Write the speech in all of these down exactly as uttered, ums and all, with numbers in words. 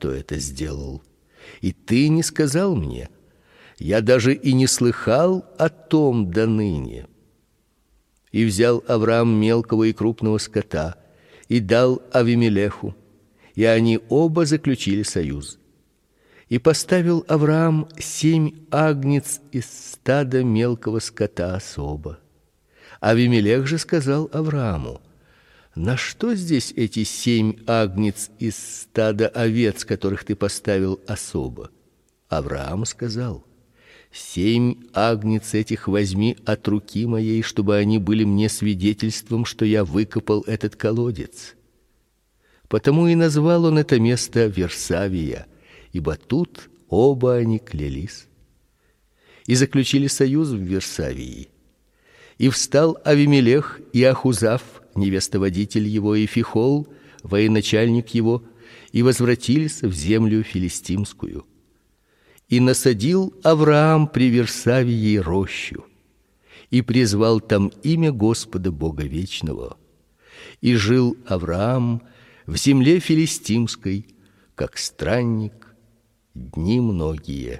кто это сделал, и ты не сказал мне. Я даже и не слыхал о том доныне. И взял Авраам мелкого и крупного скота и дал Авимелеху, и они оба заключили союз. И поставил Авраам семь агнец из стада мелкого скота особо. Авимелех же сказал Аврааму: на что здесь эти семь агнец из стада овец, которых ты поставил особо? Авраам сказал: семь агнец этих возьми от руки моей, чтобы они были мне свидетельством, что я выкопал этот колодец. Потому и назвал он это место Версавия, ибо тут оба они клялись. И заключили союз в Версавии. И встал Авимелех и Ахузав, невестоводитель его, и Фихол, военачальник его, и возвратились в землю филистимскую. И насадил Авраам при Версавии рощу, и призвал там имя Господа Бога вечного. И жил Авраам в земле филистимской, как странник, дни многие.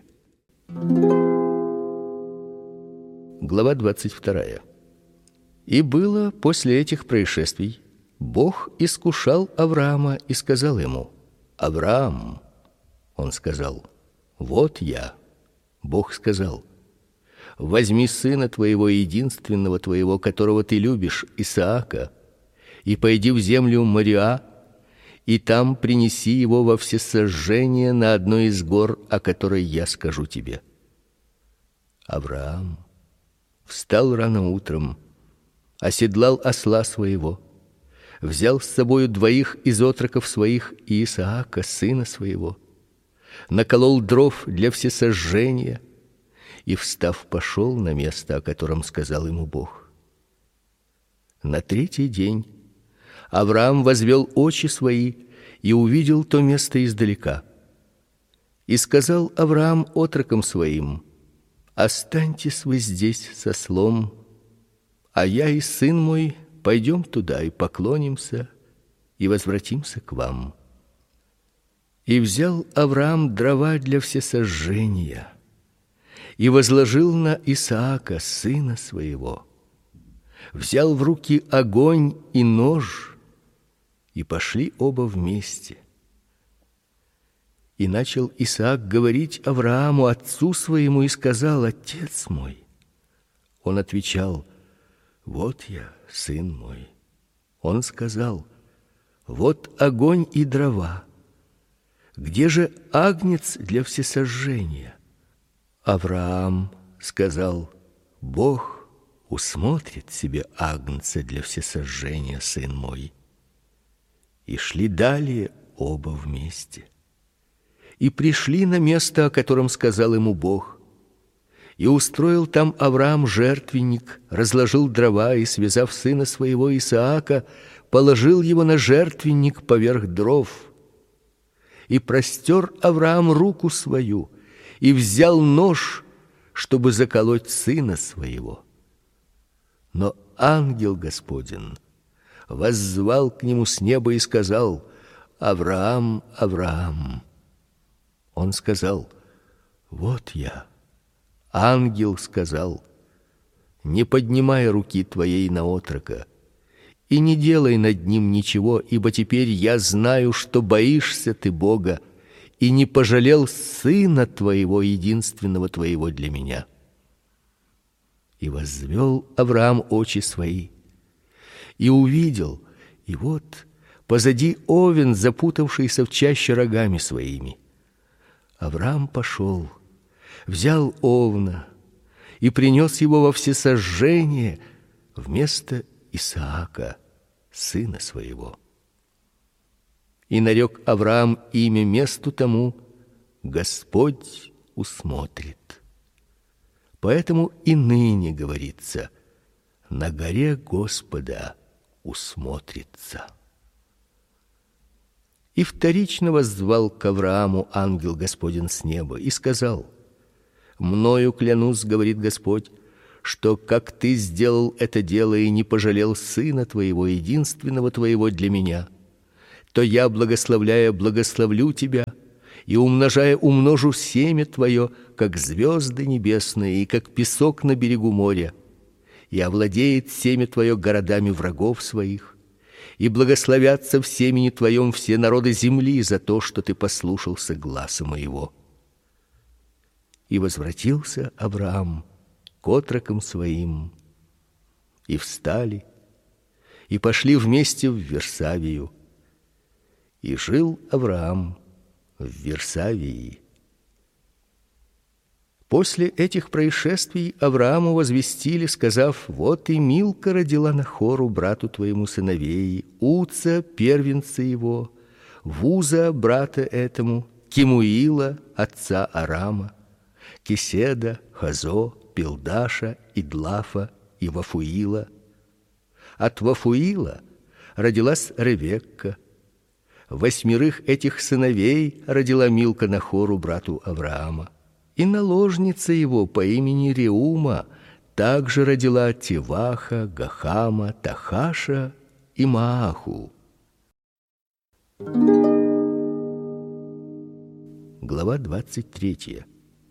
Глава двадцать вторая. И было после этих происшествий, Бог искушал Авраама и сказал ему: Авраам. Он сказал: вот я. Бог сказал: возьми сына твоего единственного твоего, которого ты любишь, Исаака, и пойди в землю Мориа, и там принеси его во всесожжение на одной из гор, о которой я скажу тебе. Авраам встал рано утром, оседлал осла своего, взял с собою двоих из отроков своих и Исаака, сына своего, наколол дров для всесожжения и, встав, пошел на место, о котором сказал ему Бог. На третий день Авраам возвел очи свои и увидел то место издалека. И сказал Авраам отрокам своим: останьтесь вы здесь с ослом, а я и сын мой пойдем туда и поклонимся и возвратимся к вам. И взял Авраам дрова для всесожжения и возложил на Исаака, сына своего. Взял в руки огонь и нож, и пошли оба вместе. И начал Исаак говорить Аврааму, отцу своему, и сказал: отец мой. Он отвечал: вот я, сын мой. Он сказал: вот огонь и дрова. Где же агнец для всесожжения? Авраам сказал: Бог усмотрит себе агнца для всесожжения, сын мой. И шли далее оба вместе. И пришли на место, о котором сказал ему Бог. И устроил там Авраам жертвенник, разложил дрова и, связав сына своего Исаака, положил его на жертвенник поверх дров. И простер Авраам руку свою и взял нож, чтобы заколоть сына своего. Но ангел Господень воззвал к нему с неба и сказал: Авраам, Авраам. Он сказал: вот я. Ангел сказал: не поднимай руки твоей на отрока и не делай над ним ничего, ибо теперь я знаю, что боишься ты Бога и не пожалел сына твоего, единственного твоего для меня. И воззвел Авраам очи свои и увидел, и вот позади овен, запутавшийся в чаще рогами своими. Авраам пошел, взял овна и принес его во всесожжение вместо Исаака, сына своего. И нарек Авраам имя месту тому: Господь усмотрит. Поэтому и ныне говорится: на горе Господа усмотрится. И вторично воззвал к Аврааму ангел Господень с неба и сказал: мною клянусь, говорит Господь, что как ты сделал это дело и не пожалел сына твоего, единственного твоего для меня, то я, благословляя, благословлю тебя, и умножая умножу семя твое, как звезды небесные и как песок на берегу моря, и овладеет семя твое городами врагов своих, и благословятся в семени твоем все народы земли за то, что ты послушался гласа моего». И возвратился Авраам к отрокам своим, и встали, и пошли вместе в Вирсавию, и жил Авраам в Вирсавии. После этих происшествий Аврааму возвестили, сказав: «Вот и Милка родила Нахору, брату твоему, сыновей, Уца, первенца его, Вуза, брата этому, Кемуила, отца Арама, Кеседа, Хазо, Пилдаша, Идлафа и Вафуила. От Вафуила родилась Ревекка. Восьмерых этих сыновей родила Милка Нахору, брату Авраама. И наложница его по имени Реума также родила Теваха, Гахама, Тахаша и Мааху». Глава двадцать третья.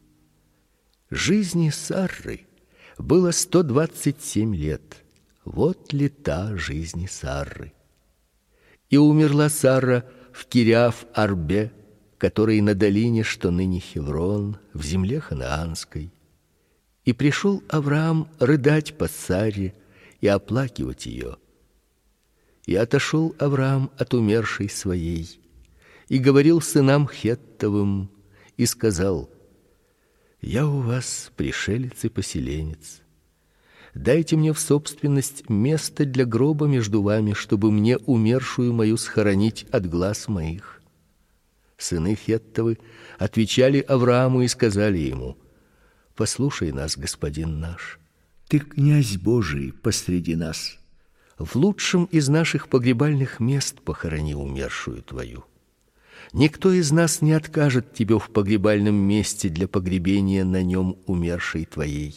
Жизни Сарры было сто двадцать семь лет. Вот лета жизни Сарры. И умерла Сара в Кириаф-Арбе, который на долине, что ныне Хеврон, в земле ханаанской. И пришел Авраам рыдать по Саре и оплакивать ее. И отошел Авраам от умершей своей, и говорил сынам Хеттовым, и сказал: «Я у вас пришелец и поселенец. Дайте мне в собственность место для гроба между вами, чтобы мне умершую мою схоронить от глаз моих». Сыны Хеттовы отвечали Аврааму и сказали ему: «Послушай нас, господин наш, ты князь Божий посреди нас. В лучшем из наших погребальных мест похорони умершую твою. Никто из нас не откажет тебе в погребальном месте для погребения на нем умершей твоей».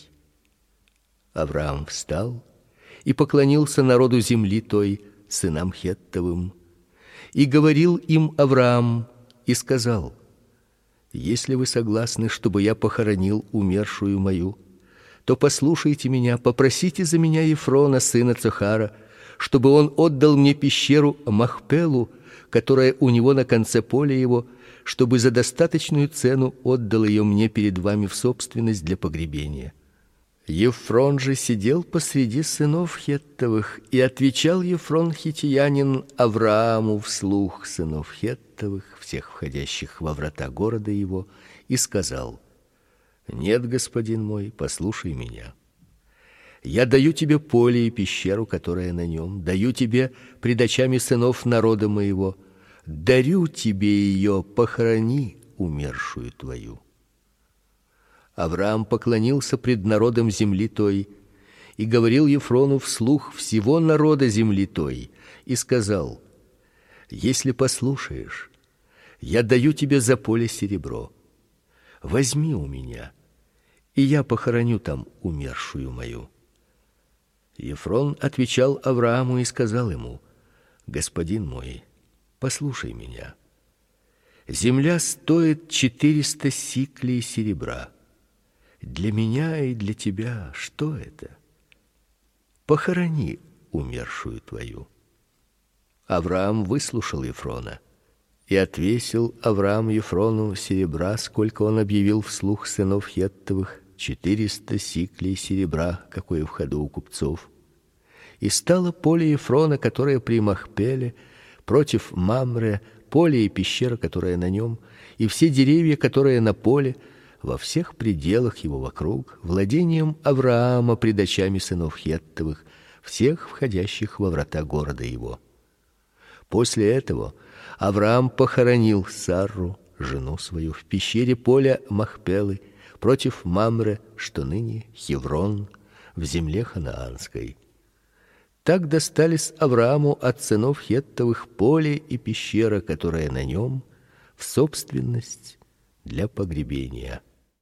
Авраам встал и поклонился народу земли той, сынам Хеттовым, и говорил им Авраам и сказал: «Если вы согласны, чтобы я похоронил умершую мою, то послушайте меня, попросите за меня Ефрона, сына Цохара, чтобы он отдал мне пещеру Махпелу, которая у него на конце поля его, чтобы за достаточную цену отдал ее мне перед вами в собственность для погребения». Ефрон же сидел посреди сынов Хеттовых, и отвечал Ефрон хиттиянин Аврааму вслух сынов Хеттовых, всех входящих во врата города его, и сказал: «Нет, господин мой, послушай меня. Я даю тебе поле и пещеру, которая на нем, даю тебе пред очами сынов народа моего, дарю тебе ее, похорони умершую твою». Авраам поклонился пред народом земли той и говорил Ефрону вслух всего народа земли той и сказал: «Если послушаешь, я даю тебе за поле серебро. Возьми у меня, и я похороню там умершую мою». Ефрон отвечал Аврааму и сказал ему: «Господин мой, послушай меня. Земля стоит четыреста сиклей серебра. Для меня и для тебя что это? Похорони умершую твою». Авраам выслушал Ефрона, и отвесил Авраам Ефрону серебра, сколько он объявил вслух сынов Хеттовых, четыреста сиклей серебра, какое в ходу у купцов. И стало поле Ефрона, которое при Махпеле, против Мамре, поле и пещера, которая на нем, и все деревья, которые на поле, во всех пределах его вокруг, владением Авраама пред очами сынов Хеттовых, всех входящих во врата города его. После этого Авраам похоронил Сарру, жену свою, в пещере поля Махпелы, против Мамре, что ныне Хеврон, в земле ханаанской. Так достались Аврааму от сынов Хеттовых поле и пещера, которая на нем, в собственность для погребения.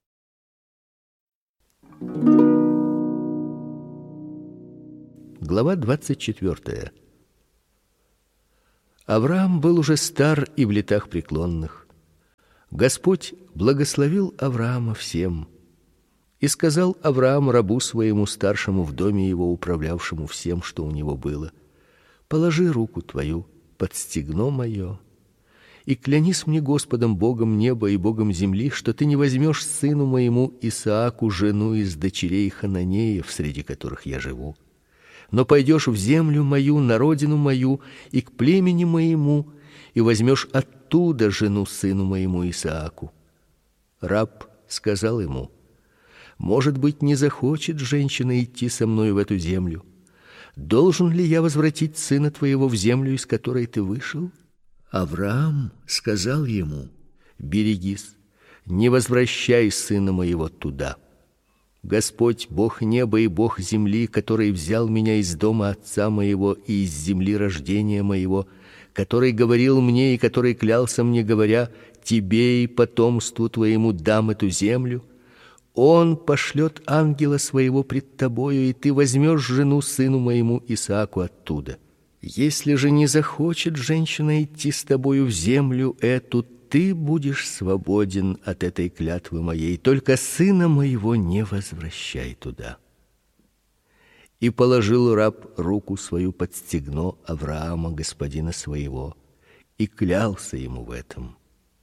Глава двадцать четвёртая. Авраам был уже стар и в летах преклонных. Господь благословил Авраама всем, и сказал Авраам рабу своему старшему в доме его, управлявшему всем, что у него было: положи руку твою под стегно мое и клянись мне Господом Богом неба и Богом земли, что ты не возьмешь сыну моему Исааку жену из дочерей Хананеев, среди которых я живу, но пойдешь в землю мою, на родину мою и к племени моему, и возьмешь оттуда жену сыну моему Исааку. Раб сказал ему: может быть, не захочет женщина идти со мной в эту землю? Должен ли я возвратить сына твоего в землю, из которой ты вышел? Авраам сказал ему: берегись, не возвращай сына моего туда. Господь, Бог неба и Бог земли, который взял меня из дома отца моего и из земли рождения моего, который говорил мне и который клялся мне, говоря: тебе и потомству твоему дам эту землю, Он пошлет ангела своего пред тобою, и ты возьмешь жену сыну моему Исааку оттуда. Если же не захочет женщина идти с тобою в землю эту, ты будешь свободен от этой клятвы моей, только сына моего не возвращай туда. И положил раб руку свою под стегно Авраама, господина своего, и клялся ему в этом.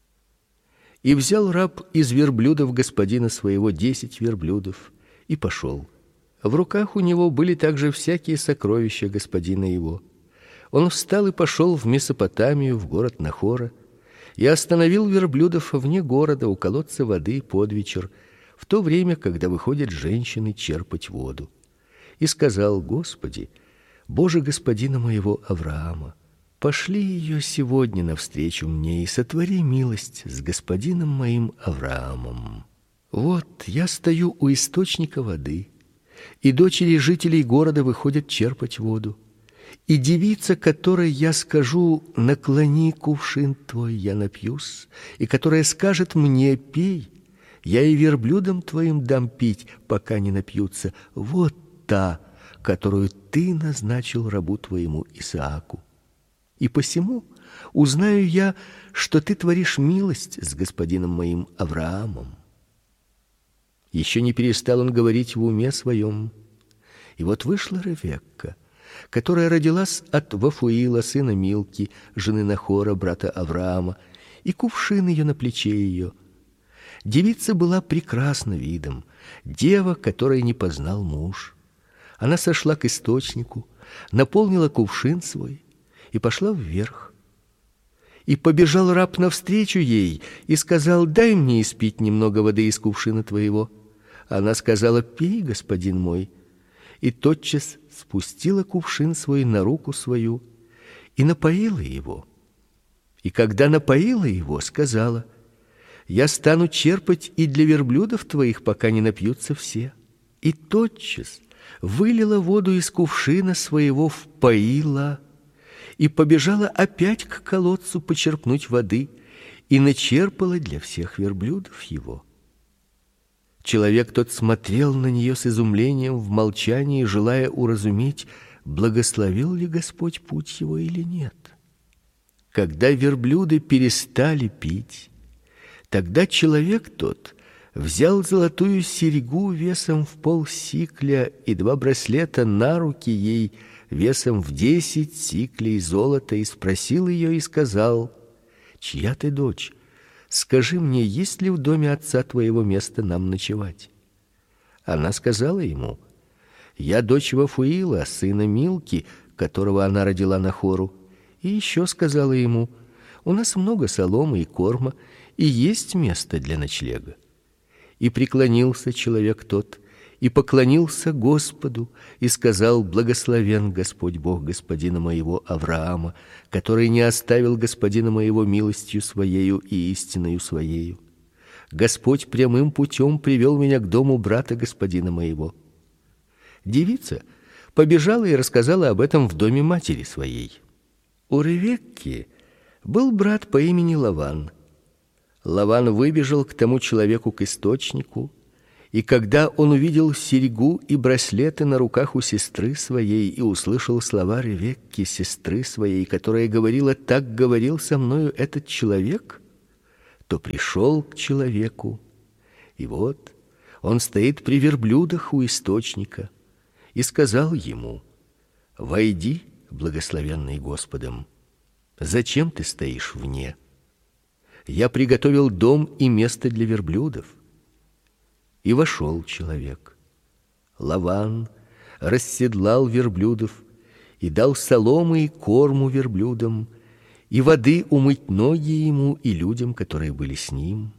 И взял раб из верблюдов господина своего десять верблюдов и пошел. В руках у него были также всякие сокровища господина его. Он встал и пошел в Месопотамию, в город Нахора, и остановил верблюдов вне города у колодца воды под вечер, в то время, когда выходят женщины черпать воду. И сказал: Господи, Боже господина моего Авраама, пошли ее сегодня навстречу мне и сотвори милость с господином моим Авраамом. Вот я стою у источника воды, и дочери жителей города выходят черпать воду. И девица, которой я скажу: наклони кувшин твой, я напьюсь, и которая скажет мне: пей, я и верблюдам твоим дам пить, пока не напьются, вот та, которую ты назначил рабу твоему Исааку. И посему узнаю я, что ты творишь милость с господином моим Авраамом. Еще не перестал он говорить в уме своем, и вот вышла Ревекка, которая родилась от Вафуила, сына Милки, жены Нахора, брата Авраама, и кувшин ее на плече ее. Девица была прекрасна видом, дева, которой не познал муж. Она сошла к источнику, наполнила кувшин свой и пошла вверх. И побежал раб навстречу ей и сказал: дай мне испить немного воды из кувшина твоего. Она сказала: пей, господин мой. И тотчас спустила кувшин свой на руку свою и напоила его. И когда напоила его, сказала: я стану черпать и для верблюдов твоих, пока не напьются все. И тотчас вылила воду из кувшина своего, впоила и побежала опять к колодцу почерпнуть воды и начерпала для всех верблюдов его. Человек тот смотрел на нее с изумлением в молчании, желая уразуметь, благословил ли Господь путь его или нет. Когда верблюды перестали пить, тогда человек тот взял золотую серьгу весом в полсикля и два браслета на руки ей весом в десять сиклей золота и спросил ее и сказал: чья ты дочь? Скажи мне, есть ли в доме отца твоего место нам ночевать? Она сказала ему: я дочь Вафуила, сына Милки, которого она родила Нахору. И еще сказала ему: у нас много соломы и корма, и есть место для ночлега. И преклонился человек тот, и поклонился Господу, и сказал: благословен Господь Бог господина моего Авраама, который не оставил господина моего милостью своею и истиною своею. Господь прямым путем привел меня к дому брата господина моего. Девица побежала и рассказала об этом в доме матери своей. У Ревекки был брат по имени Лаван. Лаван выбежал к тому человеку к источнику, и когда он увидел серьгу и браслеты на руках у сестры своей и услышал слова Ревекки, сестры своей, которая говорила: так говорил со мною этот человек, что пришел к человеку, и вот он стоит при верблюдах у источника, и сказал ему: «Войди, благословенный Господом, зачем ты стоишь вне? Я приготовил дом и место для верблюдов». И вошел человек. Лаван расседлал верблюдов и дал соломы и корму верблюдам, и воды умыть ноги ему и людям, которые были с ним.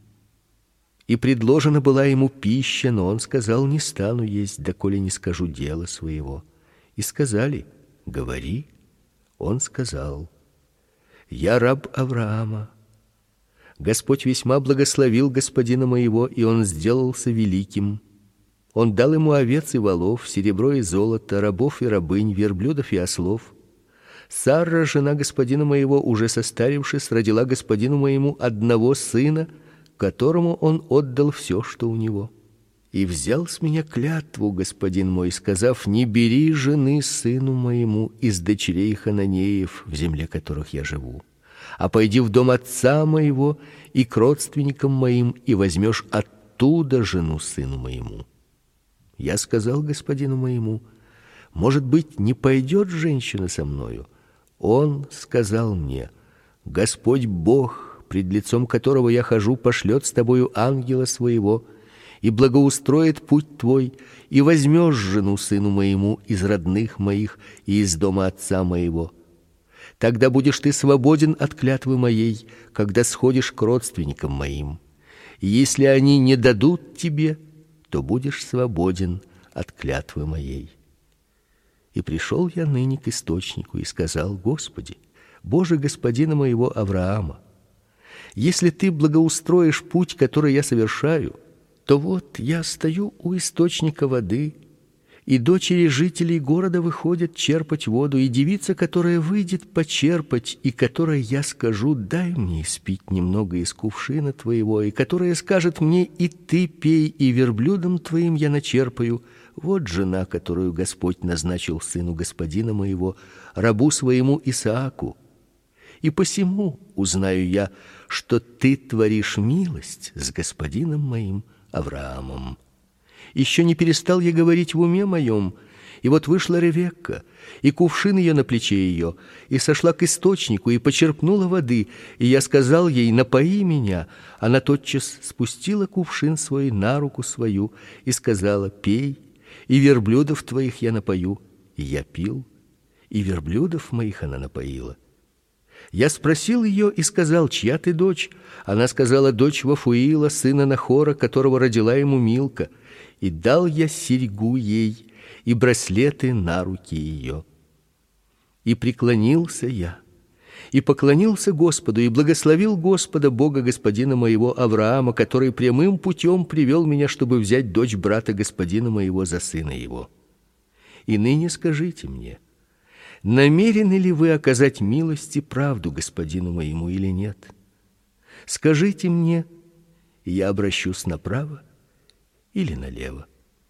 И предложена была ему пища, но он сказал: «Не стану есть, доколе не скажу дела своего». И сказали: «Говори». Он сказал: «Я раб Авраама. Господь весьма благословил господина моего, и он сделался великим. Он дал ему овец и волов, серебро и золото, рабов и рабынь, верблюдов и ослов. Сара, жена господина моего, уже состарившись, родила господину моему одного сына, которому он отдал все, что у него. И взял с меня клятву господин мой, сказав: не бери жены сыну моему из дочерей хананеев, в земле которых я живу, а пойди в дом отца моего и к родственникам моим, и возьмешь оттуда жену сыну моему. Я сказал господину моему: может быть, не пойдет женщина со мною? Он сказал мне: Господь Бог, пред лицом которого я хожу, пошлет с тобою ангела своего и благоустроит путь твой, и возьмешь жену сыну моему из родных моих и из дома отца моего. Тогда будешь ты свободен от клятвы моей, когда сходишь к родственникам моим. И если они не дадут тебе, то будешь свободен от клятвы моей. И пришел я ныне к источнику и сказал: Господи, Боже господина моего Авраама, если ты благоустроишь путь, который я совершаю, то вот я стою у источника воды, и дочери жителей города выходят черпать воду, и девица, которая выйдет почерпать, и которой я скажу: дай мне испить немного из кувшина твоего, и которая скажет мне: и ты пей, и верблюдом твоим я начерпаю. Вот жена, которую Господь назначил сыну господина моего, рабу своему Исааку. И посему узнаю я, что ты творишь милость с господином моим Авраамом. Еще не перестал я говорить в уме моем, и вот вышла Ревекка, и кувшин ее на плече ее, и сошла к источнику, и почерпнула воды, и я сказал ей: напои меня. Она тотчас спустила кувшин свой на руку свою и сказала: пей, и верблюдов твоих я напою. И я пил, и верблюдов моих она напоила. Я спросил ее и сказал: чья ты дочь? Она сказала: дочь Вафуила, сына Нахора, которого родила ему Милка. И дал я серьгу ей и браслеты на руки ее. И преклонился я, и поклонился Господу, и благословил Господа, Бога господина моего Авраама, который прямым путем привел меня, чтобы взять дочь брата господина моего за сына его. И ныне скажите мне, намерены ли вы оказать милость и правду господину моему или нет? Скажите мне, и я обращусь направо или налево.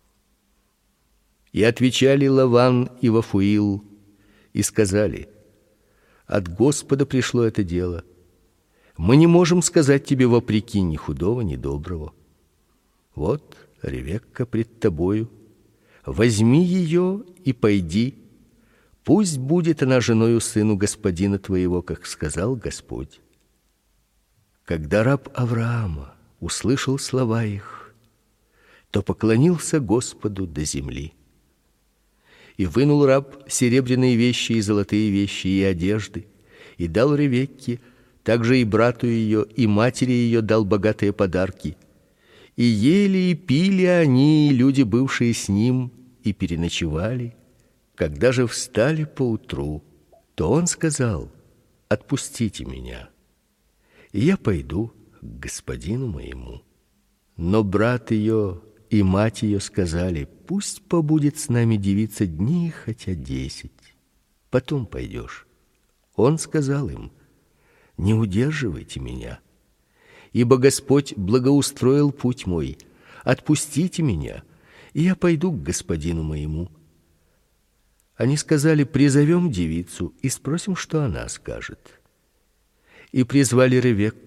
И отвечали Лаван и Вафуил и сказали: от Господа пришло это дело. Мы не можем сказать тебе вопреки ни худого, ни доброго. Вот Ревекка пред тобою, возьми ее и пойди. Пусть будет она женою сыну господина твоего, как сказал Господь. Когда раб Авраама услышал слова их, то поклонился Господу до земли. И вынул раб серебряные вещи и золотые вещи и одежды, и дал Ревекке, также и брату ее, и матери ее дал богатые подарки. И ели и пили они, и люди, бывшие с ним, и переночевали. Когда же встали поутру, то он сказал: отпустите меня, и я пойду к господину моему. Но брат ее и мать ее сказали: пусть побудет с нами девица дней хотя десять, потом пойдешь. Он сказал им: не удерживайте меня, ибо Господь благоустроил путь мой. Отпустите меня, и я пойду к господину моему. Они сказали: призовем девицу и спросим, что она скажет. И призвали Ревекку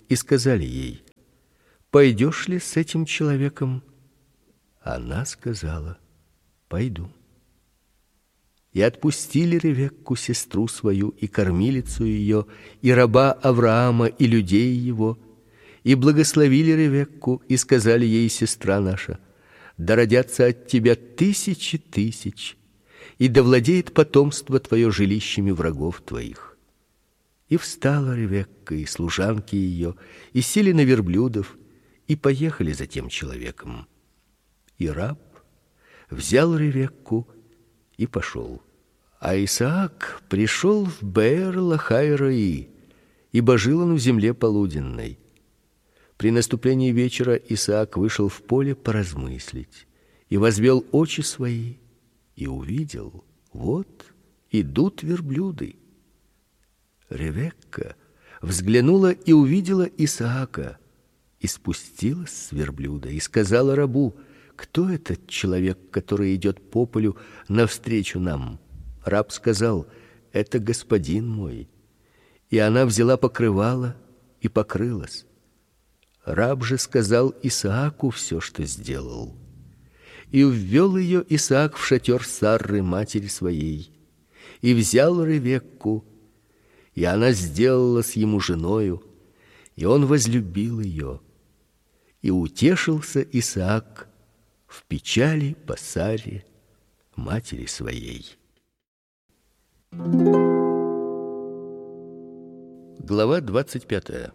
и сказали ей: «Пойдешь ли с этим человеком?» Она сказала: «Пойду». И отпустили Ревекку, сестру свою, и кормилицу ее, и раба Авраама, и людей его, и благословили Ревекку, и сказали ей: «Сестра наша, да родятся от тебя тысячи тысяч, и да владеет потомство твое жилищами врагов твоих». И встала Ревекка и служанки ее, и сели на верблюдов, и поехали за тем человеком. И раб взял Ревекку и пошел. А Исаак пришел в Беэр-лахай-рои, ибо жил он в земле полуденной. При наступлении вечера Исаак вышел в поле поразмыслить, и возвел очи свои, и увидел: вот идут верблюды. Ревекка взглянула и увидела Исаака, и спустилась с верблюда, и сказала рабу: «Кто этот человек, который идет по полю навстречу нам?» Раб сказал: «Это господин мой». И она взяла покрывало и покрылась. Раб же сказал Исааку все, что сделал. И ввел ее Исаак в шатер Сарры, матери своей, и взял Ревекку, и она сделалась ему женою, и он возлюбил ее. И утешился Исаак в печали по Саре, матери своей. Глава двадцать пятая.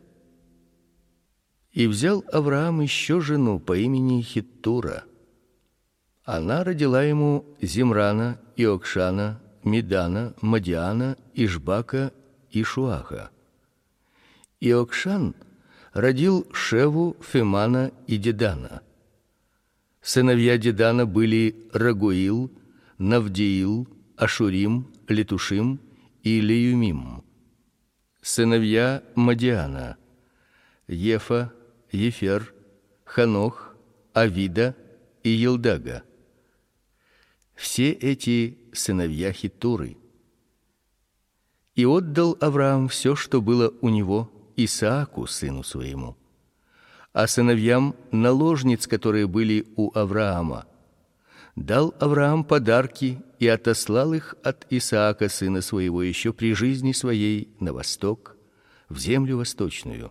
И взял Авраам еще жену по имени Хиттура. Она родила ему Зимрана, Иокшана, Медана, Мадиана, Ишбака и Шуаха. Иокшан родил Шеву, Фемана и Дедана. Сыновья Дедана были Рагуил, Навдиил, Ашурим, Летушим и Леюмим. Сыновья Мадиана: Ефа, Ефер, Ханох, Авида и Елдага. Все эти сыновья Хиттуры. И отдал Авраам все, что было у него, Исааку, сыну своему, а сыновьям наложниц, которые были у Авраама, дал Авраам подарки и отослал их от Исаака, сына своего, еще при жизни своей на восток, в землю восточную.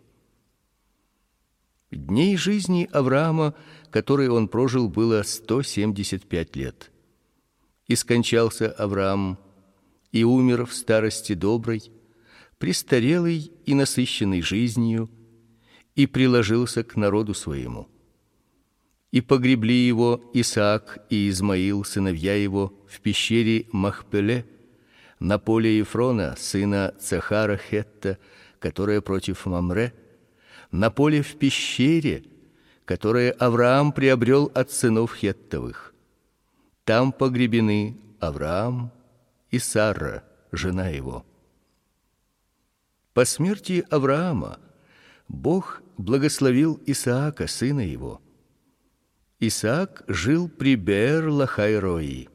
Дней жизни Авраама, которые он прожил, было сто семьдесят пять лет. И скончался Авраам, и умер в старости доброй, престарелый и насыщенный жизнью, и приложился к народу своему. И погребли его Исаак и Измаил, сыновья его, в пещере Махпеле, на поле Ефрона, сына Цахара Хетта, которое против Мамре, на поле в пещере, которое Авраам приобрел от сынов Хеттовых. Там погребены Авраам и Сара, жена его. По смерти Авраама Бог благословил Исаака, сына его. Исаак жил при Беэр-лахай-рои.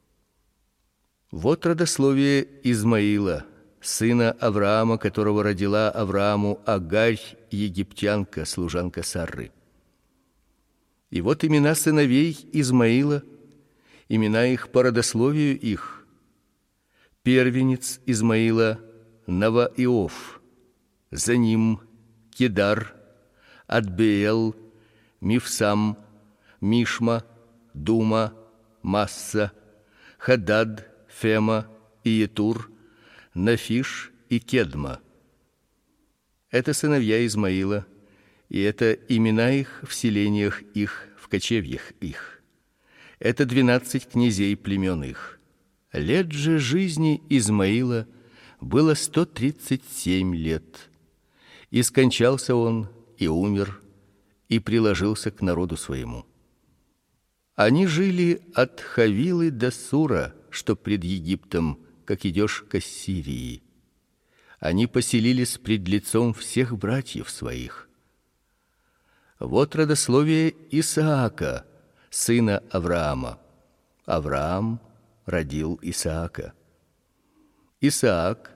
Вот родословие Измаила, сына Авраама, которого родила Аврааму Агарь, египтянка, служанка Сарры. И вот имена сыновей Измаила, имена их по родословию их. Первенец Измаила Наваиов, за ним Кедар, Адбеел, Мифсам, Мишма, Дума, Масса, Хадад, Фема и Етур, Нафиш и Кедма. Это сыновья Измаила, и это имена их в селениях их, в кочевьях их. Это двенадцать князей племен их. Лет же жизни Измаила было сто тридцать семь лет. И скончался он, и умер, и приложился к народу своему. Они жили от Хавилы до Сура, что пред Египтом, как идешь к Ассирии. Они поселились пред лицом всех братьев своих. Вот родословие Исаака, сына Авраама. Авраам родил Исаака. Исаак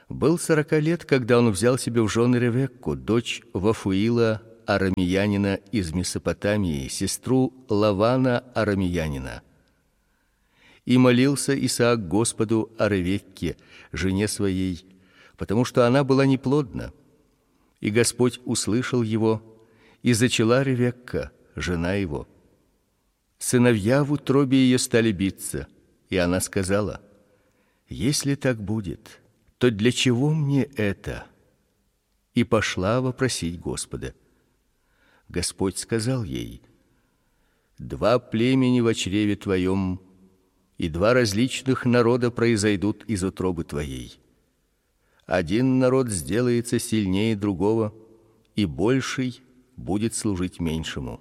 Был сорока лет, когда он взял себе в жены Ревекку, дочь Вафуила арамеянина из Месопотамии, сестру Лавана арамеянина. И молился Исаак Господу о Ревекке, жене своей, потому что она была неплодна. И Господь услышал его, и зачала Ревекка, жена его. Сыновья в утробе ее стали биться, и она сказала: если так будет, то для чего мне это? И пошла вопросить Господа. Господь сказал ей: два племени во чреве твоем, и два различных народа произойдут из утробы твоей. Один народ сделается сильнее другого, и больший будет служить меньшему.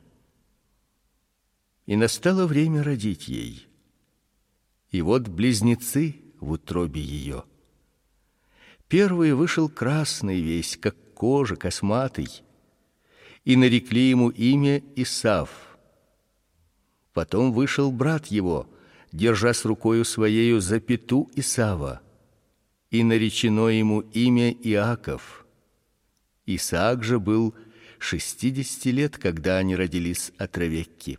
И настало время родить ей. И вот близнецы в утробе ее. Первый вышел красный весь, как кожа, косматый, и нарекли ему имя Исав. Потом вышел брат его, держа с рукою своею за пяту Исава, и наречено ему имя Иаков. Исаак же был шестидесяти лет, когда они родились от Ревекки.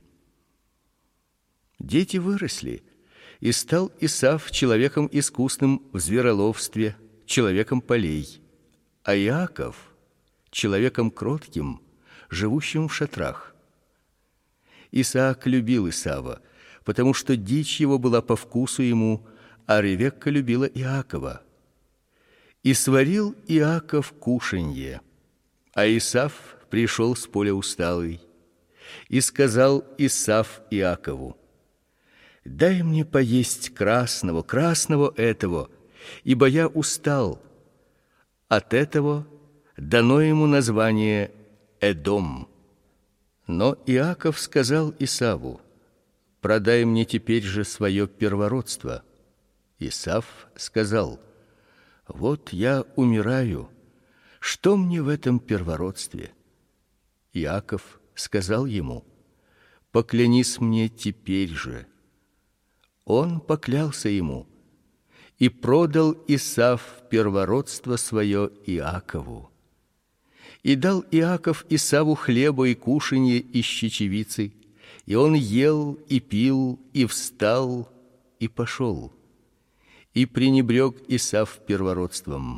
Дети выросли, и стал Исав человеком искусным в звероловстве, человеком полей, а Иаков человеком кротким, живущим в шатрах. Исаак любил Исава, потому что дичь его была по вкусу ему, а Ревекка любила Иакова. И сварил Иаков кушанье, а Исав пришел с поля усталый. И сказал Исав Иакову: дай мне поесть красного, красного этого, ибо я устал. От этого дано ему название Эдом. Но Иаков сказал Исаву: продай мне теперь же свое первородство. Исав сказал: вот я умираю, что мне в этом первородстве? Иаков сказал ему: поклянись мне теперь же. Он поклялся ему, и продал Исав первородство свое Иакову. И дал Иаков Исаву хлеба и кушанье из чечевицы, и он ел и пил, и встал, и пошел. И пренебрег Исав первородством.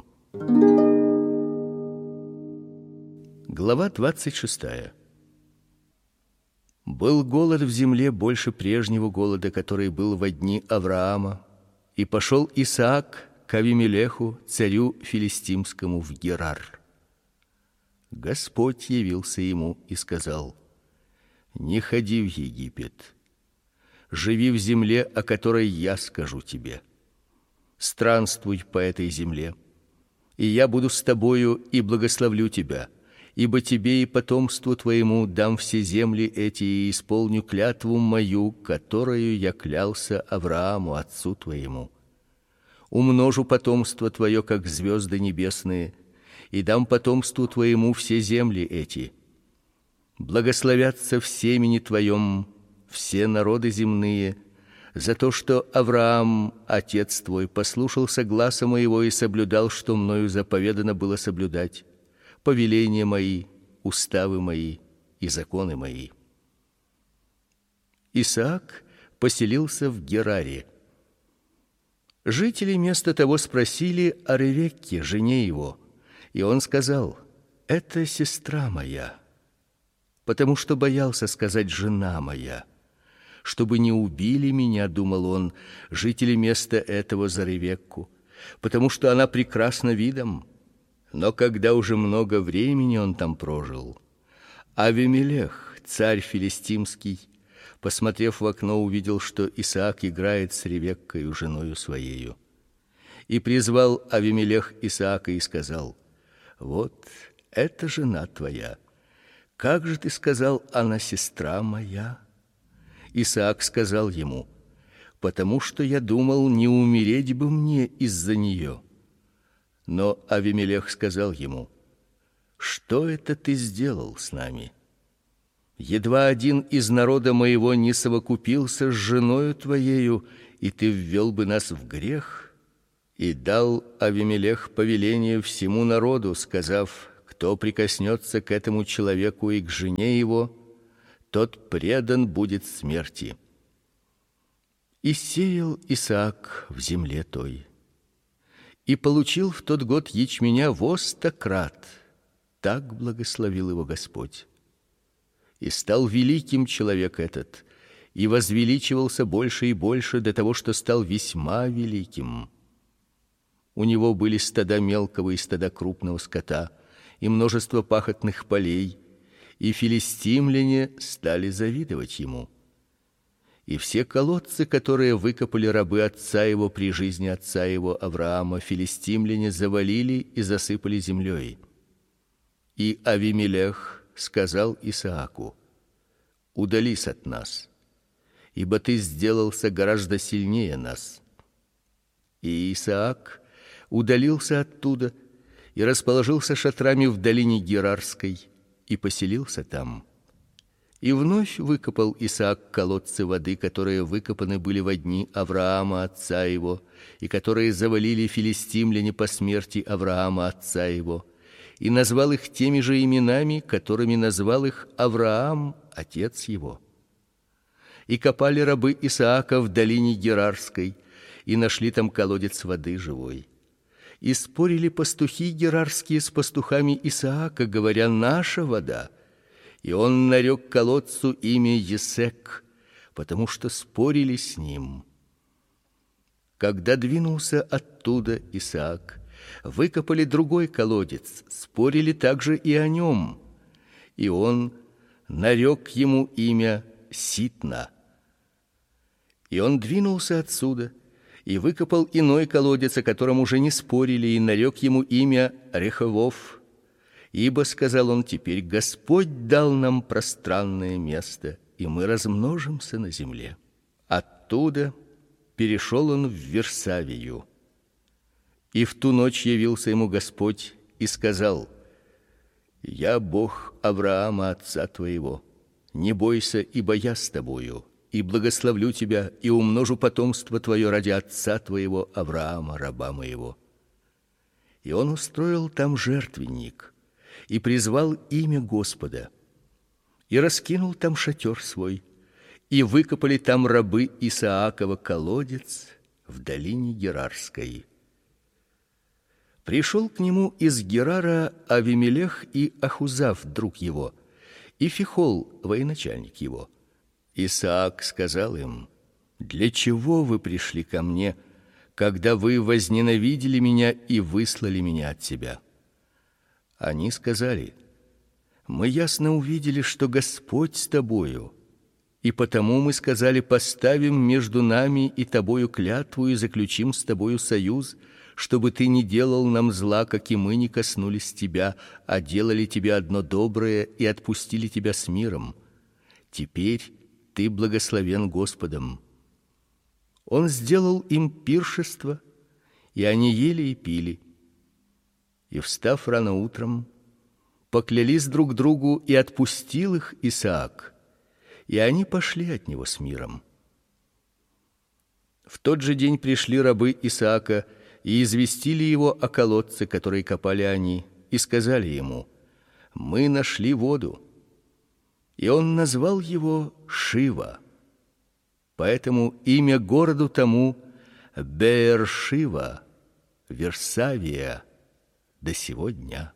Глава двадцать шестая. Был голод в земле больше прежнего голода, который был во дни Авраама, и пошел Исаак к Авимелеху, царю филистимскому, в Герар. Господь явился ему и сказал: не ходи в Египет, живи в земле, о которой я скажу тебе. Странствуй по этой земле, и я буду с тобою и благословлю тебя, ибо тебе и потомству твоему дам все земли эти и исполню клятву мою, которую я клялся Аврааму, отцу твоему. Умножу потомство твое, как звезды небесные, и дам потомству твоему все земли эти. Благословятся в семени твоем все народы земные, за то, что Авраам, отец твой, послушался гласа моего и соблюдал, что мною заповедано было соблюдать, повеления мои, уставы мои и законы мои. Исаак поселился в Гераре. Жители вместо того спросили о Ревекке, жене его, и он сказал: это сестра моя, потому что боялся сказать жена моя, чтобы не убили меня, думал он, жители места этого за Ревекку, потому что она прекрасна видом. Но когда уже много времени он там прожил, Авимелех, царь филистимский, посмотрев в окно, увидел, что Исаак играет с Ревеккою, женою своею. И призвал Авимелех Исаака и сказал: вот это жена твоя. Как же ты сказал: она сестра моя? Исаак сказал ему: потому что я думал, не умереть бы мне из-за нее. Но Авимелех сказал ему: что это ты сделал с нами? Едва один из народа моего не совокупился с женою твоею, и ты ввел бы нас в грех. И дал Авимелех повеление всему народу, сказав: кто прикоснется к этому человеку и к жене его, тот предан будет смерти. И сеял Исаак в земле той, и получил в тот год ячменя во сто крат. Так благословил его Господь. И стал великим человек этот, и возвеличивался больше и больше до того, что стал весьма великим. У него были стада мелкого и стада крупного скота, и множество пахотных полей, и филистимляне стали завидовать ему. И все колодцы, которые выкопали рабы отца его при жизни отца его Авраама, филистимляне завалили и засыпали землей. И Авимелех сказал Исааку: удались от нас, ибо ты сделался гораздо сильнее нас. И Исаак удалился оттуда и расположился шатрами в долине Герарской и поселился там. И вновь выкопал Исаак колодцы воды, которые выкопаны были во дни Авраама отца его, и которые завалили филистимляне по смерти Авраама отца его, и назвал их теми же именами, которыми назвал их Авраам отец его. И копали рабы Исаака в долине Герарской, и нашли там колодец воды живой. И спорили пастухи герарские с пастухами Исаака, говоря: наша вода. И он нарек колодцу имя Есек, потому что спорили с ним. Когда двинулся оттуда Исаак, выкопали другой колодец, спорили также и о нем, и он нарек ему имя Ситна. И он двинулся отсюда и выкопал иной колодец, о котором уже не спорили, и нарек ему имя Реховов. Ибо, сказал он, теперь Господь дал нам пространное место, и мы размножимся на земле. Оттуда перешел он в Версавию. И в ту ночь явился ему Господь и сказал: я Бог Авраама отца твоего, не бойся, ибо я с тобою, и благословлю тебя, и умножу потомство твое ради отца твоего Авраама, раба моего. И он устроил там жертвенник, и призвал имя Господа, и раскинул там шатер свой, и выкопали там рабы Исаакова колодец в долине Герарской. Пришел к нему из Герара Авимелех и Ахузав, друг его, и Фихол, военачальник его. Исаак сказал им: для чего вы пришли ко мне, когда вы возненавидели меня и выслали меня от себя? Они сказали: мы ясно увидели, что Господь с тобою, и потому мы сказали: поставим между нами и тобою клятву и заключим с тобою союз, чтобы ты не делал нам зла, как и мы не коснулись тебя, а делали тебе одно доброе и отпустили тебя с миром. Теперь ты благословен Господом. Он сделал им пиршество, и они ели и пили. И, встав рано утром, поклялись друг другу, и отпустил их Исаак, и они пошли от него с миром. В тот же день пришли рабы Исаака и известили его о колодце, который копали они, и сказали ему: мы нашли воду. И он назвал его Шива. Поэтому имя городу тому Беэр-Шива, Версавия, до сего дня.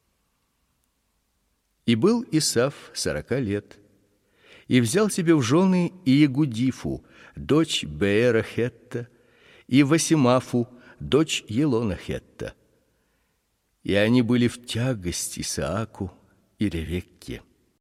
И был Исав сорока лет, и взял себе в жены Иегудифу, дочь Беэра Хетта, и Васимафу, дочь Елона Хетта. И они были в тягость Исааку и Ревекке.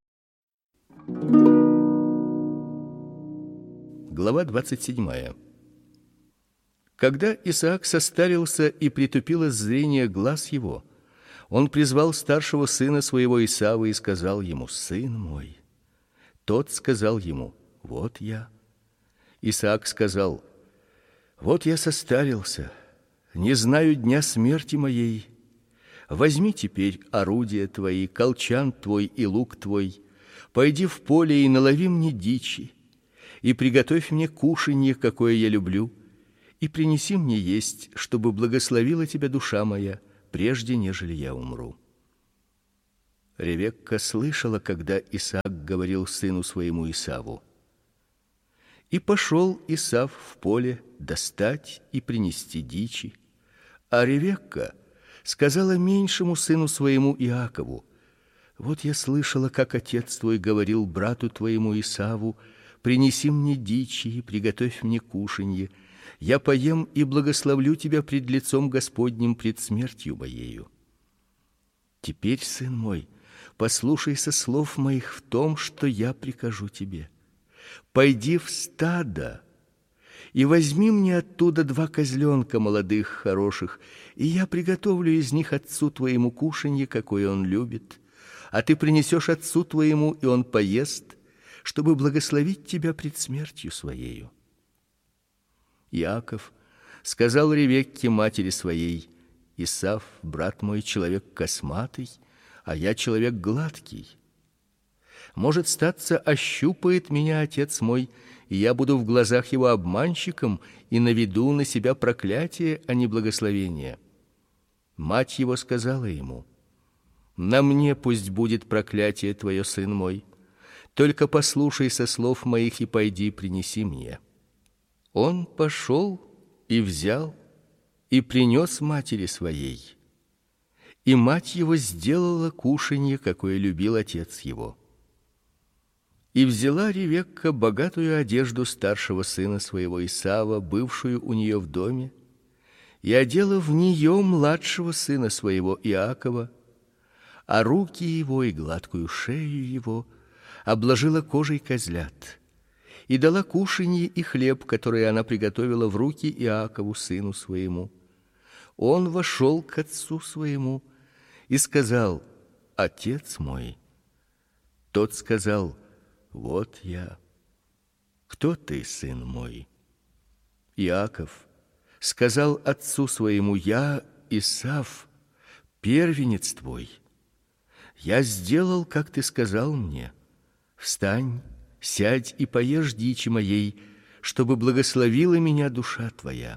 Глава двадцать седьмая. Когда Исаак состарился и притупилось зрение глаз его, он призвал старшего сына своего Исава и сказал ему: сын мой. Тот сказал ему: вот я. Исаак сказал: вот я состарился, не знаю дня смерти моей. Возьми теперь орудия твои, колчан твой и лук твой, пойди в поле и налови мне дичи, и приготовь мне кушанье, какое я люблю, и принеси мне есть, чтобы благословила тебя душа моя, прежде нежели я умру. Ревекка слышала, когда Исаак говорил сыну своему Исаву. И пошел Исав в поле достать и принести дичи, а Ревекка сказала меньшему сыну своему Иакову: вот я слышала, как отец твой говорил брату твоему Исаву: принеси мне дичи и приготовь мне кушанье, я поем и благословлю тебя пред лицом Господним пред смертью моею. Теперь, сын мой, послушайся слов моих в том, что я прикажу тебе. Пойди в стадо и возьми мне оттуда два козленка молодых, хороших, и я приготовлю из них отцу твоему кушанье, какое он любит, а ты принесешь отцу твоему, и он поест, чтобы благословить тебя пред смертью своею. Иаков сказал Ревекке, матери своей: Исав, брат мой, человек косматый, а я человек гладкий. Может статься, ощупает меня отец мой, и я буду в глазах его обманщиком и наведу на себя проклятие, а не благословение. Мать его сказала ему: на мне пусть будет проклятие твое, сын мой, только послушайся слов моих и пойди принеси мне. Он пошел и взял и принес матери своей, и мать его сделала кушанье, какое любил отец его. И взяла Ревекка богатую одежду старшего сына своего Исава, бывшую у нее в доме, и одела в нее младшего сына своего Иакова, а руки его и гладкую шею его обложила кожей козлят, и дала кушанье и хлеб, который она приготовила, в руки Иакову сыну своему. Он вошел к отцу своему и сказал: отец мой. Тот сказал: вот я. Кто ты, сын мой? Иаков сказал отцу своему: я Исав, первенец твой. Я сделал, как ты сказал мне. Встань, сядь и поешь дичи моей, чтобы благословила меня душа твоя.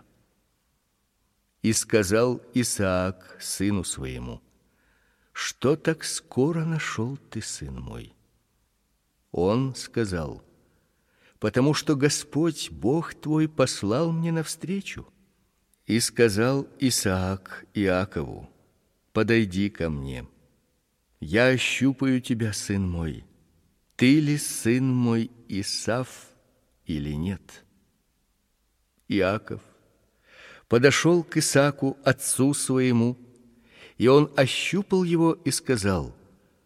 И сказал Исаак сыну своему: что так скоро нашел ты, сын мой? Он сказал: потому что Господь Бог твой послал мне навстречу. И сказал Исаак Иакову: подойди ко мне. Я ощупаю тебя, сын мой, ты ли сын мой Исав или нет? Иаков подошел к Исааку, отцу своему, и он ощупал его и сказал: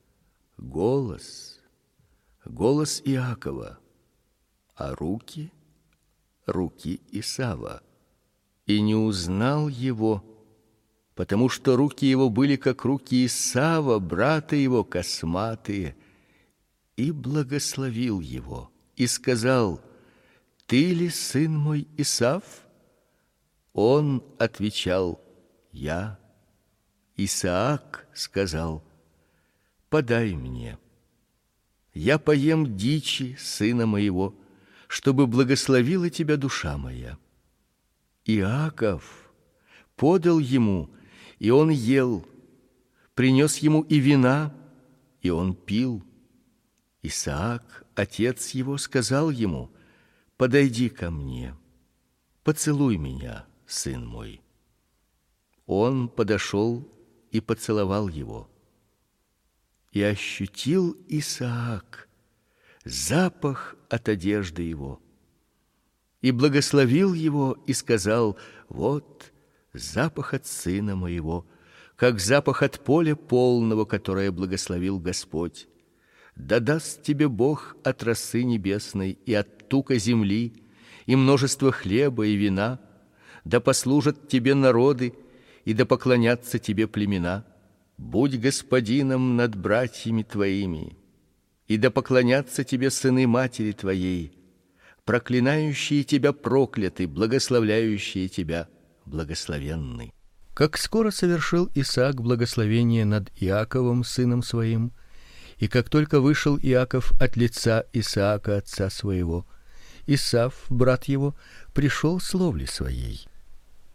голос голос Иакова, а руки руки Исава. И не узнал его, потому что руки его были как руки Исава, брата его, косматые, и благословил его и сказал: ты ли сын мой Исав? Он отвечал: я. Исаак сказал: подай мне. Я поем дичи сына моего, чтобы благословила тебя душа моя. Иаков подал ему, и он ел, принес ему и вина, и он пил. Исаак, отец его, сказал ему: подойди ко мне, поцелуй меня, сын мой. Он подошел и поцеловал его. И ощутил Исаак запах от одежды его, и благословил его и сказал: вот запах от сына моего, как запах от поля полного, которое благословил Господь. Да даст тебе Бог от росы небесной и от тука земли, и множество хлеба и вина, да послужат тебе народы, и да поклонятся тебе племена. Будь господином над братьями твоими, и да поклонятся тебе сыны матери твоей, проклинающие тебя прокляты, благословляющие тебя благословенны. Как скоро совершил Исаак благословение над Иаковом сыном своим, и как только вышел Иаков от лица Исаака отца своего, Исав, брат его, пришел с ловли своей.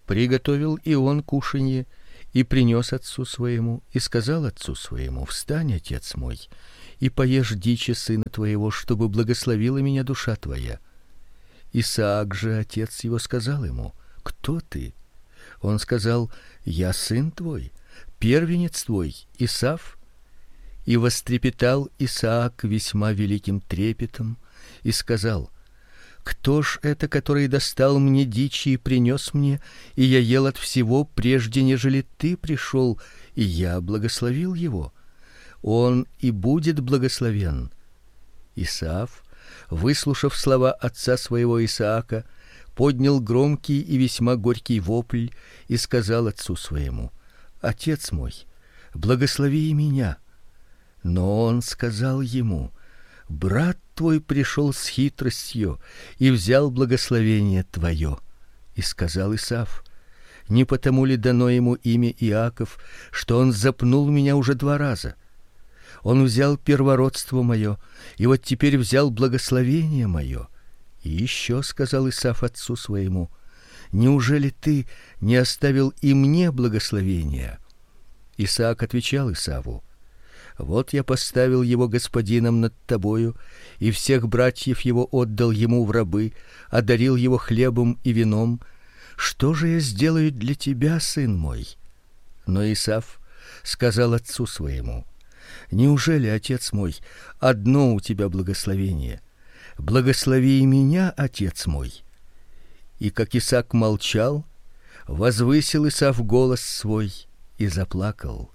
Приготовил и он кушанье и принес отцу своему, и сказал отцу своему: встань, отец мой, и поешь дичи сына твоего, чтобы благословила меня душа твоя. Исаак же, отец его, сказал ему: кто ты? Он сказал: я сын твой, первенец твой, Исав. И вострепетал Исаак весьма великим трепетом и сказал: кто ж это, который достал мне дичи и принес мне, и я ел от всего, прежде нежели ты пришел, и я благословил его? Он и будет благословен. Исав, выслушав слова отца своего Исаака, поднял громкий и весьма горький вопль и сказал отцу своему: отец мой, благослови и меня. Но он сказал ему: брат твой пришел с хитростью и взял благословение твое. И сказал Исав: не потому ли дано ему имя Иаков, что он запнул меня уже два раза? Он взял первородство мое, и вот теперь взял благословение мое. И еще сказал Исав отцу своему: неужели ты не оставил и мне благословения? Исаак отвечал Исаву: вот я поставил его господином над тобою, и всех братьев его отдал ему в рабы, одарил его хлебом и вином. Что же я сделаю для тебя, сын мой? Но Исав сказал отцу своему: неужели, отец мой, одно у тебя благословение? Благослови и меня, отец мой. И как Исаак молчал, возвысил Исав голос свой и заплакал.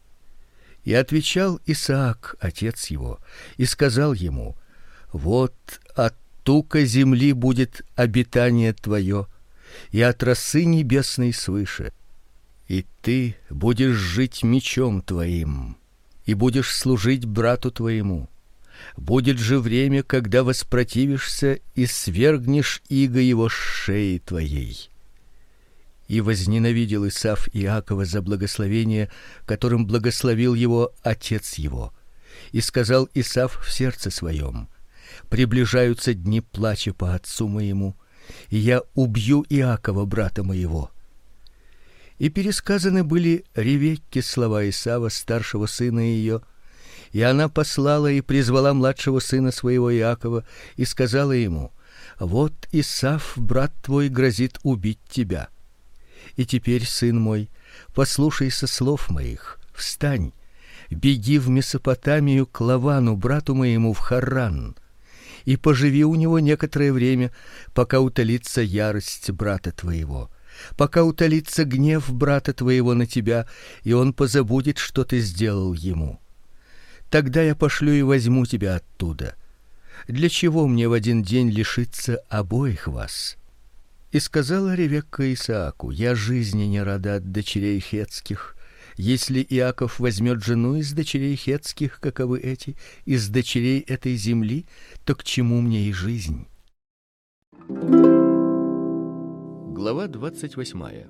И отвечал Исаак, отец его, и сказал ему: вот от тука земли будет обитание твое, и от росы небесной свыше. И ты будешь жить мечом твоим, и будешь служить брату твоему. Будет же время, когда воспротивишься и свергнешь иго его с шеи твоей. И возненавидел Исав Иакова за благословение, которым благословил его отец его. И сказал Исав в сердце своем: приближаются дни плача по отцу моему, и я убью Иакова брата моего. И пересказаны были Ревекке слова Исава, старшего сына ее, и она послала и призвала младшего сына своего Иакова и сказала ему: вот Исав брат твой грозит убить тебя. И теперь, сын мой, послушайся слов моих, встань, беги в Месопотамию к Лавану, брату моему, в Харран, и поживи у него некоторое время, пока утолится ярость брата твоего, пока утолится гнев брата твоего на тебя, и он позабудет, что ты сделал ему. Тогда я пошлю и возьму тебя оттуда. Для чего мне в один день лишиться обоих вас? И сказала Ревекка Исааку: я жизни не рада от дочерей хетских. Если Иаков возьмет жену из дочерей хетских, каковы эти, из дочерей этой земли, то к чему мне и жизнь? Глава двадцать восьмая.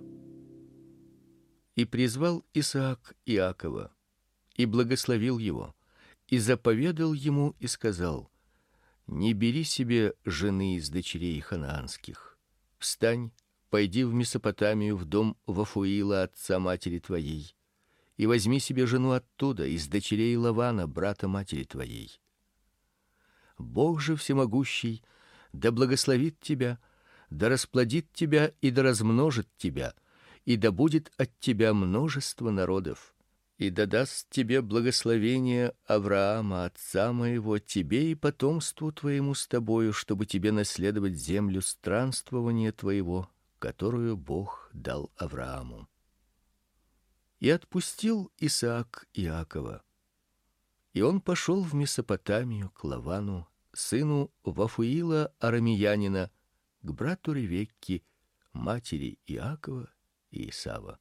И призвал Исаак Иакова, и благословил его, и заповедал ему и сказал: не бери себе жены из дочерей ханаанских. Встань, пойди в Месопотамию, в дом Вафуила, отца матери твоей, и возьми себе жену оттуда, из дочерей Лавана, брата матери твоей. Бог же всемогущий да благословит тебя, да расплодит тебя и да размножит тебя, и да будет от тебя множество народов, и да даст тебе благословение Авраама, отца моего, тебе и потомству твоему с тобою, чтобы тебе наследовать землю странствования твоего, которую Бог дал Аврааму. И отпустил Исаак Иакова. И он пошел в Месопотамию к Лавану, сыну Вафуила арамеянина, к брату Ревекки, матери Иакова и Исава.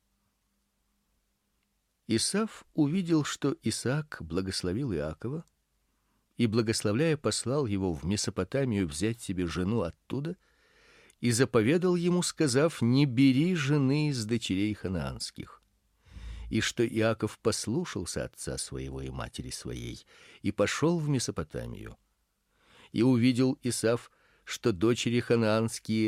Исав увидел, что Исаак благословил Иакова, и, благословляя, послал его в Месопотамию взять себе жену оттуда, и заповедал ему, сказав: не бери жены из дочерей ханаанских. И что Иаков послушался отца своего и матери своей, и пошел в Месопотамию. И увидел Исав, что дочери ханаанские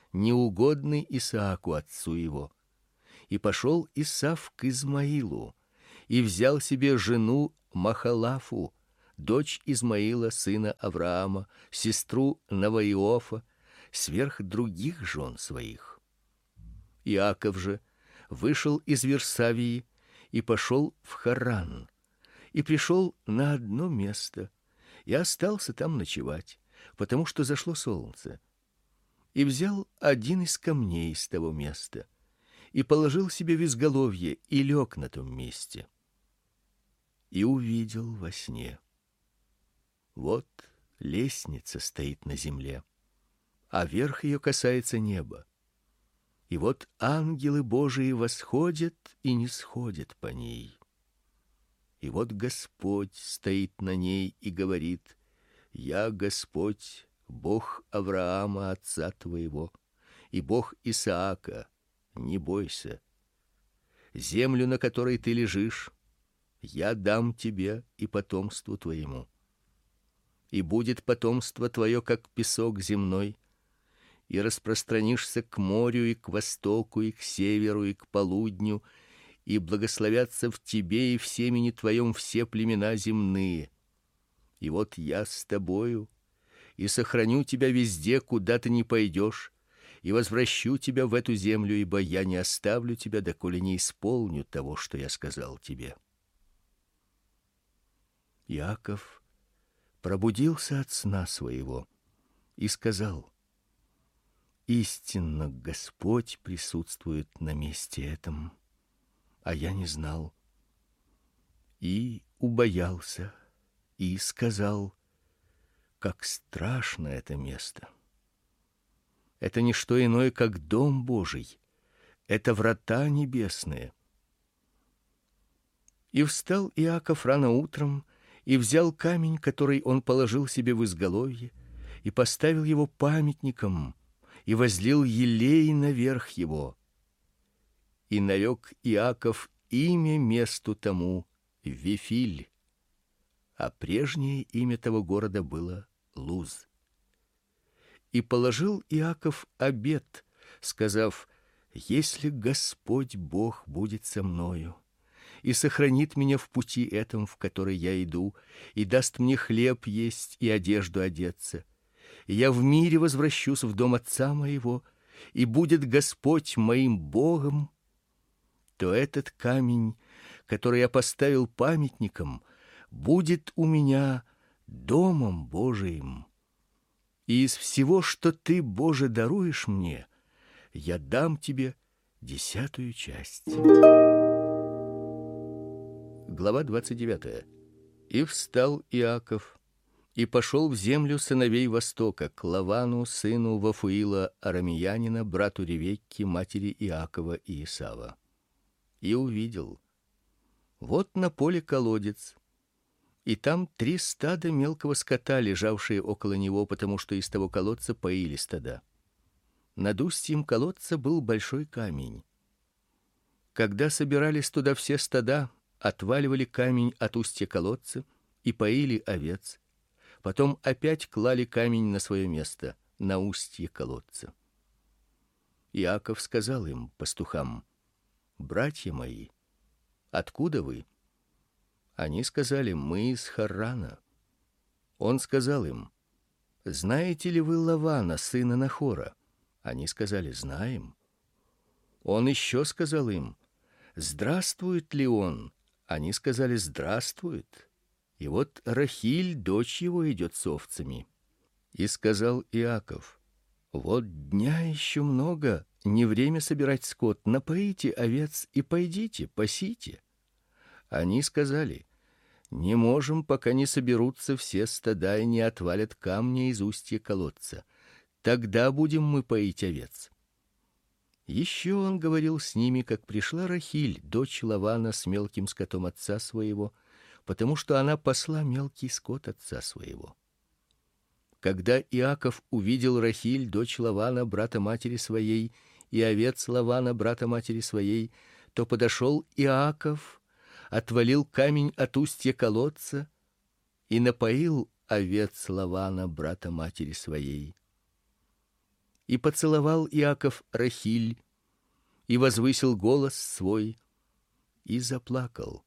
неугодный Исааку отцу его. И пошел Исав к Измаилу, и взял себе жену Махалафу, дочь Измаила, сына Авраама, сестру Наваиофа, сверх других жен своих. Иаков же вышел из Вирсавии и пошел в Харран, и пришел на одно место, и остался там ночевать, потому что зашло солнце. И взял один из камней с того места, и положил себе в изголовье, и лег на том месте. И увидел во сне: вот лестница стоит на земле, а верх ее касается неба. И вот ангелы Божии восходят и нисходят по ней. И вот Господь стоит на ней и говорит: я Господь, Бог Авраама отца твоего, и Бог Исаака, не бойся. Землю, на которой ты лежишь, я дам тебе и потомству твоему. И будет потомство твое, как песок земной, и распространишься к морю, и к востоку, и к северу, и к полудню, и благословятся в тебе и в семени твоем все племена земные. И вот я с тобою, и сохраню тебя везде, куда ты ни пойдешь, и возвращу тебя в эту землю, ибо я не оставлю тебя, доколе не исполню того, что я сказал тебе. Иаков пробудился от сна своего и сказал: истинно Господь присутствует на месте этом, а я не знал. И убоялся, и сказал: как страшно это место! Это не что иное, как дом Божий, это врата небесные. И встал Иаков рано утром, и взял камень, который он положил себе в изголовье, и поставил его памятником, и возлил елей наверх его. И нарек Иаков имя месту тому Вифиль, а прежнее имя того города было Луз. И положил Иаков обет, сказав: если Господь Бог будет со мною и сохранит меня в пути этом, в который я иду, и даст мне хлеб есть и одежду одеться, и я в мире возвращусь в дом отца моего, и будет Господь моим Богом, то этот камень, который я поставил памятником, будет у меня домом Божиим. И из всего, что ты, Боже, даруешь мне, я дам тебе десятую часть. Глава двадцать девятая. И встал Иаков и пошел в землю сыновей Востока, к Лавану, сыну Вафуила арамеянина, брату Ревекки, матери Иакова и Исава. И увидел: вот на поле колодец, и там три стада мелкого скота, лежавшие около него, потому что из того колодца поили стада. Над устьем колодца был большой камень. Когда собирались туда все стада, отваливали камень от устья колодца и поили овец, потом опять клали камень на свое место, на устье колодца. Иаков сказал им, пастухам: братья мои, откуда вы? Они сказали: мы из Харрана. Он сказал им: знаете ли вы Лавана, сына Нахора? Они сказали: знаем. Он еще сказал им: здравствует ли он? Они сказали: здравствует. И вот Рахиль, дочь его, идет с овцами. И сказал Иаков: вот дня еще много, не время собирать скот, напоите овец и пойдите, пасите. Они сказали: не можем, пока не соберутся все стада и не отвалят камня из устья колодца. Тогда будем мы поить овец. Еще он говорил с ними, как пришла Рахиль, дочь Лавана, с мелким скотом отца своего, потому что она пасла мелкий скот отца своего. Когда Иаков увидел Рахиль, дочь Лавана, брата матери своей, и овец Лавана, брата матери своей, то подошел Иаков, отвалил камень от устья колодца и напоил овец Лавана, брата матери своей. И поцеловал Иаков Рахиль, и возвысил голос свой, и заплакал.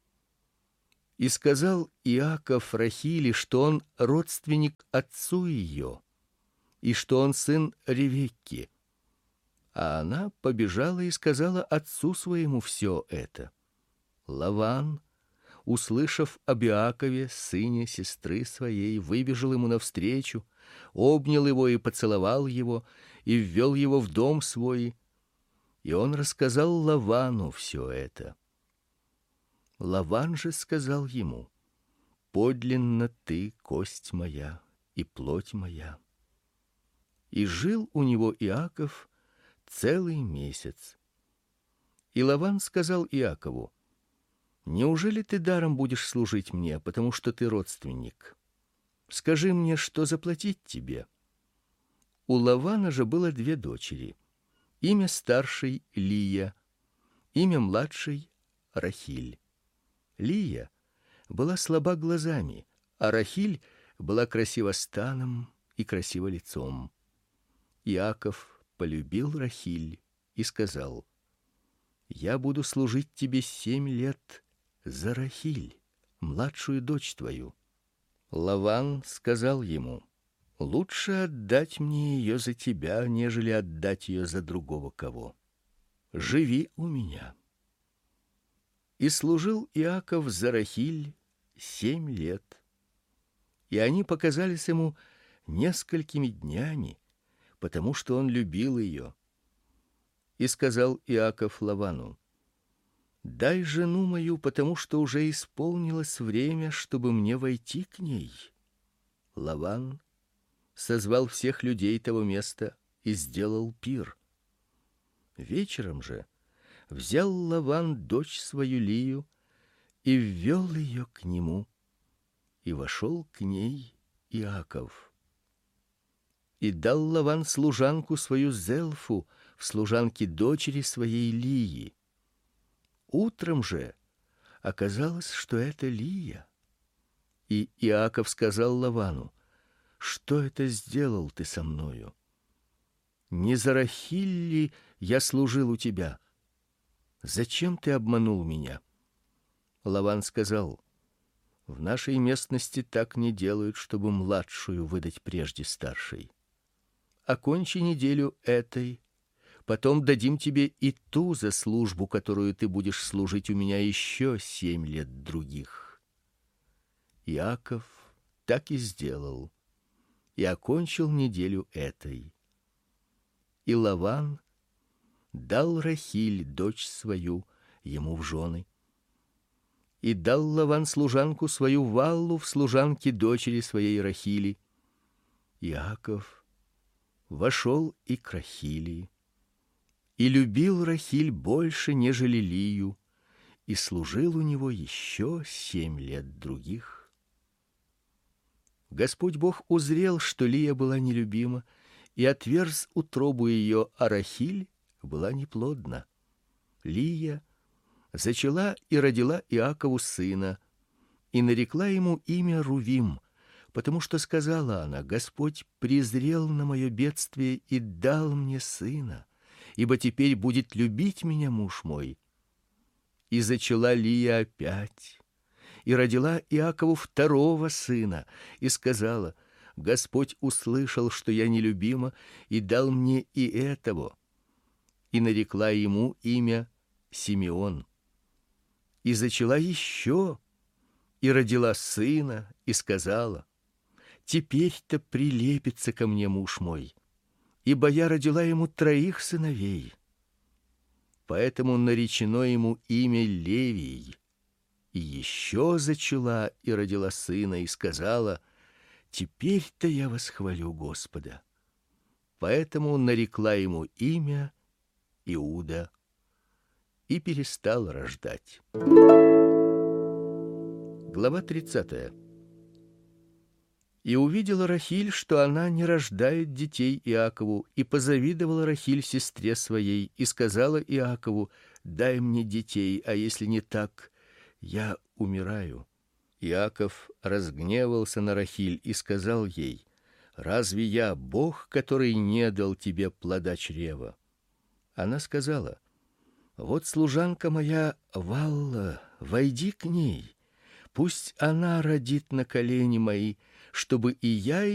И сказал Иаков Рахили, что он родственник отцу ее, и что он сын Ревекки. А она побежала и сказала отцу своему все это. Лаван, услышав об Иакове, сыне сестры своей, выбежал ему навстречу, обнял его и поцеловал его, и ввел его в дом свой. И он рассказал Лавану все это. Лаван же сказал ему: подлинно ты кость моя и плоть моя. И жил у него Иаков целый месяц. И Лаван сказал Иакову: неужели ты даром будешь служить мне, потому что ты родственник? Скажи мне, что заплатить тебе? У Лавана же было две дочери. Имя старшей — Лия, имя младшей — Рахиль. Лия была слаба глазами, а Рахиль была красива станом и красива лицом. Иаков полюбил Рахиль и сказал: я буду служить тебе семь лет за Рахиль, младшую дочь твою. Лаван сказал ему: лучше отдать мне ее за тебя, нежели отдать ее за другого кого. Живи у меня. И служил Иаков за Рахиль семь лет. И они показались ему несколькими днями, потому что он любил ее. И сказал Иаков Лавану: дай жену мою, потому что уже исполнилось время, чтобы мне войти к ней. Лаван созвал всех людей того места и сделал пир. Вечером же взял Лаван дочь свою Лию и ввел ее к нему, и вошел к ней Иаков. И дал Лаван служанку свою Зелфу в служанке дочери своей Лии. Утром же оказалось, что это Лия. И Иаков сказал Лавану: что это сделал ты со мною? Не за Рахиль ли я служил у тебя? Зачем ты обманул меня? Лаван сказал: в нашей местности так не делают, чтобы младшую выдать прежде старшей. Окончи неделю этой, потом дадим тебе и ту за службу, которую ты будешь служить у меня еще семь лет других. Иаков так и сделал, и окончил неделю этой. И Лаван дал Рахиль, дочь свою, ему в жены. И дал Лаван служанку свою Валлу в служанке дочери своей Рахили. Иаков вошел и к Рахили, и любил Рахиль больше, нежели Лию, и служил у него еще семь лет других. Господь Бог узрел, что Лия была нелюбима, и отверз утробу ее, а Рахиль была неплодна. Лия зачала и родила Иакову сына, и нарекла ему имя Рувим, потому что сказала она: Господь презрел на мое бедствие и дал мне сына, ибо теперь будет любить меня муж мой. И зачала Лия опять, и родила Иакову второго сына, и сказала: Господь услышал, что я нелюбима, и дал мне и этого. И нарекла ему имя Симеон. И зачала еще, и родила сына, и сказала: теперь-то прилепится ко мне муж мой, ибо я родила ему троих сыновей. Поэтому наречено ему имя Левий. И еще зачала и родила сына, и сказала: теперь-то я восхвалю Господа. Поэтому нарекла ему имя Иуда и перестала рождать. Глава тридцатая. И увидела Рахиль, что она не рождает детей Иакову, и позавидовала Рахиль сестре своей, и сказала Иакову: дай мне детей, а если не так, я умираю. Иаков разгневался на Рахиль и сказал ей: разве я Бог, который не дал тебе плода чрева? Она сказала: вот служанка моя Валла, войди к ней, пусть она родит на колени мои, чтобы и я